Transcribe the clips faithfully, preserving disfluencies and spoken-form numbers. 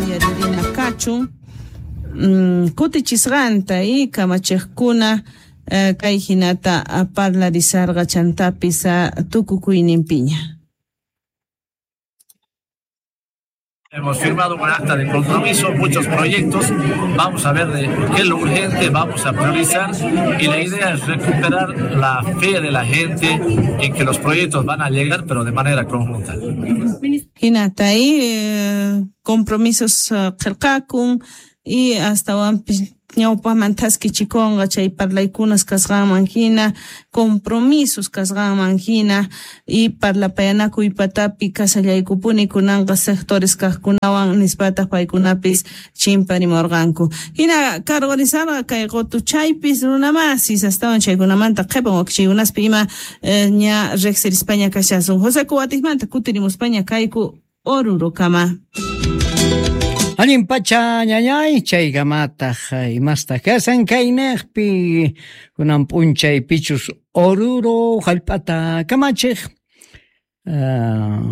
yaririna kachun kutichisqanta y kamachiqkuna kay hinata parlarisarqa chantapisa tukukuyninpiña. Hemos firmado un acta de compromiso, muchos proyectos, vamos a ver de qué es lo urgente, vamos a priorizar y la idea es recuperar la fe de la gente en que los proyectos van a llegar, pero de manera conjunta. Hinata ahí eh, compromisos qillqakun uh, y hasta wampi ñawpajman taskichikunqa chay parlaykunas kasqanman hina compromisos kasqanman hina y parlapayanakuypatapi kasallaykupuni kunanqa sectores kaqkunawan nisbata paykunapis chimparimurqanku hina cargorizarqa kay qutuchaypis runamasis astawan chaykunamanta qhipan wakichaykunaspi ima eh, ña Rexel España kashasun José Cubatismanta kutirimuspaña kayku Oruro kama. Allin pacha ñañay chaygamata imasta kasan kaynaqpi kunan p'unchay pichus Oruro hallp'ata kamachik uh,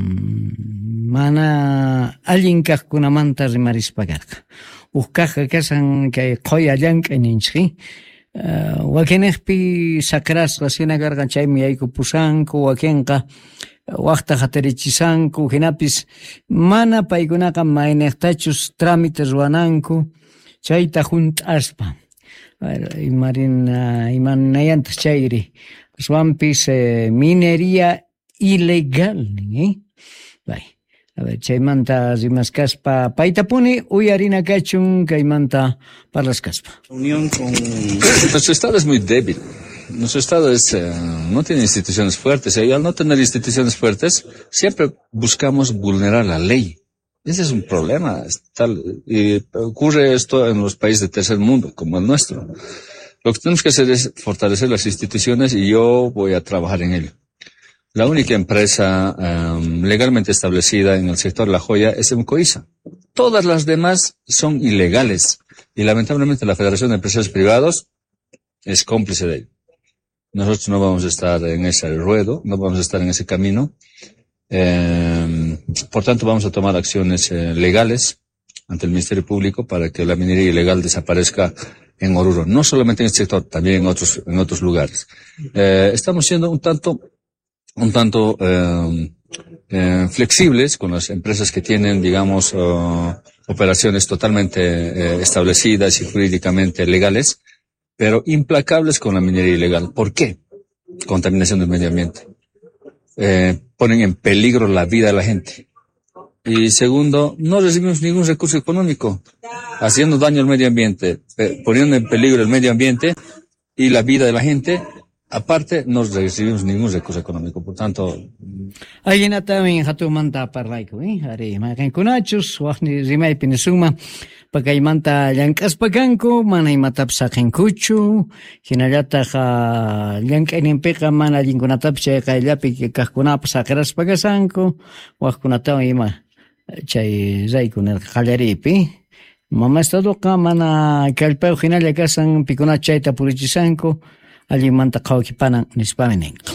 mana allin kaqkunamanta rimarispa karqa uqkaqa kasan kay qoya llank'ay ninchik uh, wakinaqpi sakrasqa sina karqan chaymi yaykupusanku wakinqa waqta hatarichisanku hinapis mana paykunaqa maynaqtachus trámite ruwananku chayta junt'aspa imarin uh, imanayantaq chayri aswanpis eh, minería ilegal eh? Bay. A ver, chaymanta rimaskaspa paytapuni uyarina kachun kaymanta parlaskaspa. Unión con nuestro estado es muy débil. Nuestro Estado es, eh, no tiene instituciones fuertes y al no tener instituciones fuertes siempre buscamos vulnerar la ley. Ese es un problema. Tal, y ocurre esto en los países de tercer mundo como el nuestro. Lo que tenemos que hacer es fortalecer las instituciones y yo voy a trabajar en ello. La única empresa um, legalmente establecida en el sector La Joya es Emcoisa. Todas las demás son ilegales y lamentablemente la Federación de Empresarios Privados es cómplice de ello. Nosotros no vamos a estar en ese ruedo, no vamos a estar en ese camino. Eh, por tanto, vamos a tomar acciones eh, legales ante el Ministerio Público para que la minería ilegal desaparezca en Oruro. No solamente en este sector, también en otros, en otros lugares. Eh, estamos siendo un tanto, un tanto eh, eh, flexibles con las empresas que tienen, digamos, uh, operaciones totalmente eh, establecidas y jurídicamente legales, pero implacables con la minería ilegal. ¿Por qué? Contaminación del medio ambiente. Eh, ponen en peligro la vida de la gente. Y segundo, no recibimos ningún recurso económico, haciendo daño al medio ambiente, eh, poniendo en peligro el medio ambiente y la vida de la gente. Aparte, no recibimos ningún recurso económico. Por tanto... Alguien también hatumanta parlaiku, ¿eh? Ari, makan kunachus, wahni rimay pinisuma. Pakaymanta llank'aspakanku mana imatapis saqinkuchu hinallataq llank'ayninpiqa mana allinkunatapas chay qayllapi kaqkunapas saqiraspa kasanku waqkunataqa ima chay raykuna qallariypi mama estadoqa mana kallpayuq hinalla kasan pikuna chayta purichisanku allinmanta qhawkipanan nispami ninqa.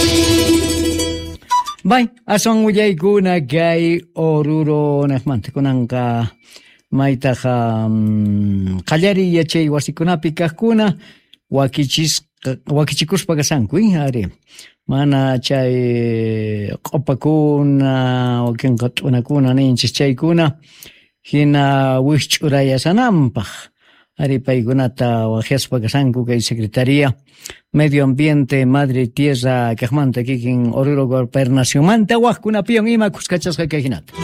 Bay, asan willaykuna kay Oruro naqmanta kunanqa maytaqa um, qallari yachay wasikunapi kaqkuna wakichis wakichikuspa kasanku eh? Ari mana chay q'upakuna wakinqa t'unakuna ninchis chaykuna hina wisch'urayasananpaq ari paykunata wajiaspa kasanku kay Secretaría Medio Ambiente Madre Tierra kaqmanta kikin Oruro Gobernacionmanta waqkunapiwan ima kuskachasqa kay hinata.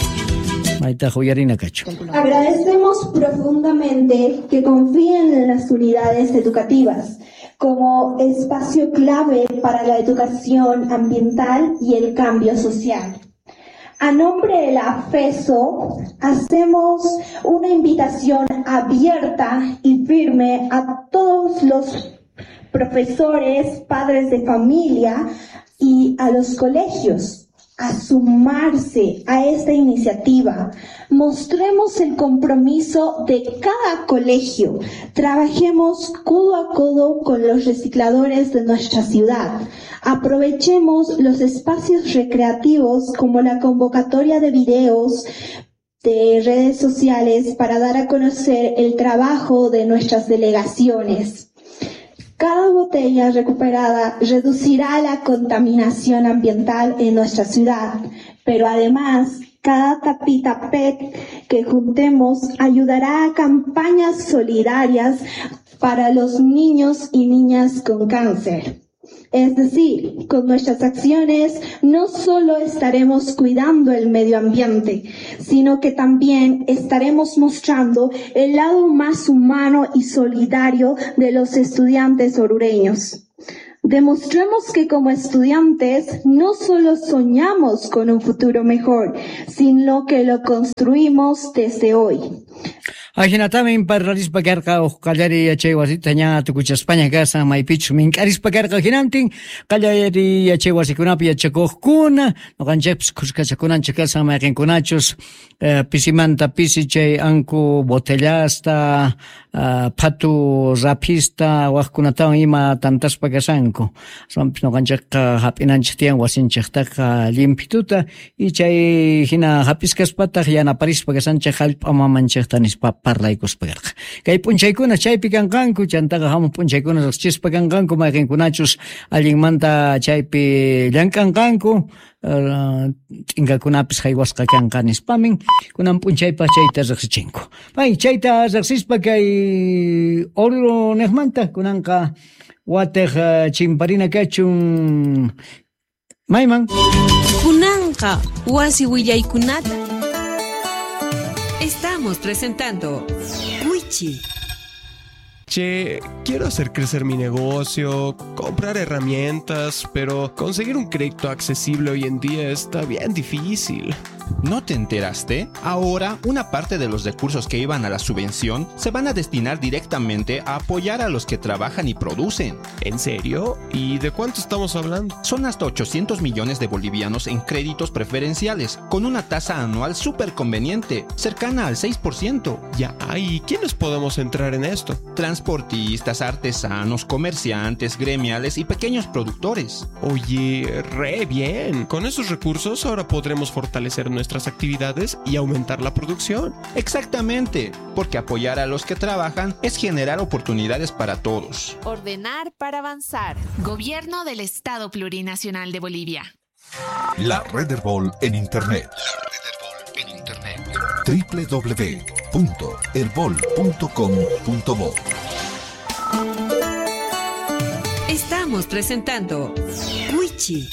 Agradecemos profundamente que confíen en las unidades educativas como espacio clave para la educación ambiental y el cambio social. A nombre de la FESO, hacemos una invitación abierta y firme a todos los profesores, padres de familia y a los colegios a sumarse a esta iniciativa. Mostremos el compromiso de cada colegio. Trabajemos codo a codo con los recicladores de nuestra ciudad. Aprovechemos los espacios recreativos como la convocatoria de videos de redes sociales para dar a conocer el trabajo de nuestras delegaciones. Cada botella recuperada reducirá la contaminación ambiental en nuestra ciudad, pero además, cada tapita P E T que juntemos ayudará a campañas solidarias para los niños y niñas con cáncer. Es decir, con nuestras acciones no solo estaremos cuidando el medio ambiente, sino que también estaremos mostrando el lado más humano y solidario de los estudiantes orureños. Demostremos que como estudiantes no solo soñamos con un futuro mejor, sino que lo construimos desde hoy. Ajinatamin parlarispa karqa uqallari yachay wasita ña tukucha España casa maypichu minkarispa karqa hinantin qallari yachay wasikunapi yachakuqkuna noqanchaypis kuskachakuna casa mayqinkunachus eh, pisimanta pisi chay anku botellasta uh, patu rapista waqkunatawan ima tantaspa kasanku sompis noqanchayqa hap'inanchik tiyan wasinchiktaqa limpituta y chay hina hapiskaspataq yanaparispa kasanchik hallp'amamanchikta nispa parlaykuspa karqa. Kay p'unchaykuna chaypi kanqanku, chantaqa hamun p'unchaykuna riqsichispa kanqanku, mayqinkunachus allinmanta chaypi llankanqanku, uh, t'inkakunapis haywasqa kanqa nispamin, kunan p'unchaypa chayta riqsichinku. Pay, chayta riqsispa kay oro niqmanta, kunanqa watiq uh, chimparina kachun mayman. Kunanqa wasi willaykunata. Estamos presentando Wichi. Che, quiero hacer crecer mi negocio, comprar herramientas, pero conseguir un crédito accesible hoy en día está bien difícil. ¿No te enteraste? Ahora, una parte de los recursos que iban a la subvención se van a destinar directamente a apoyar a los que trabajan y producen. ¿En serio? ¿Y de cuánto estamos hablando? Son hasta ochocientos millones de bolivianos en créditos preferenciales, con una tasa anual súper conveniente, cercana al seis por ciento. Ya, ¿y quiénes podemos entrar en esto? Transportistas, artesanos, comerciantes, gremiales y pequeños productores. Oye, re bien. Con esos recursos ahora podremos fortalecer nuestras actividades y aumentar la producción. Exactamente, porque apoyar a los que trabajan es generar oportunidades para todos. Ordenar para avanzar. Gobierno del Estado Plurinacional de Bolivia. La Red Herbol en Internet. La Red Herbol en Internet. doble u doble u doble u punto herbol punto com punto bo. Estamos presentando Wichi.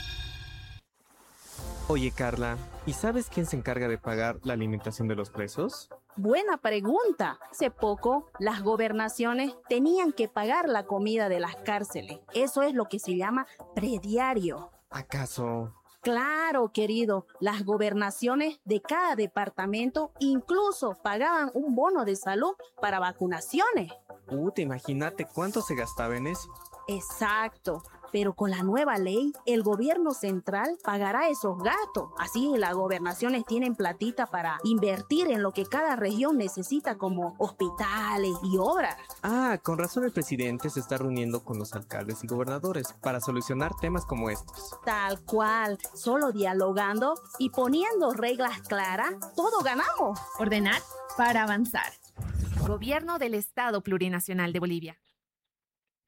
Oye, Carla, ¿y sabes quién se encarga de pagar la alimentación de los presos? Buena pregunta. Hace poco, las gobernaciones tenían que pagar la comida de las cárceles. Eso es lo que se llama prediario. ¿Acaso? Claro, querido. Las gobernaciones de cada departamento incluso pagaban un bono de salud para vacunaciones. Puta, imagínate cuánto se gastaba en eso. Exacto. Pero con la nueva ley, el gobierno central pagará esos gastos. Así las gobernaciones tienen platita para invertir en lo que cada región necesita, como hospitales y obras. Ah, con razón el presidente se está reuniendo con los alcaldes y gobernadores para solucionar temas como estos. Tal cual. Solo dialogando y poniendo reglas claras, todos ganamos. Ordenar para avanzar. Gobierno del Estado Plurinacional de Bolivia.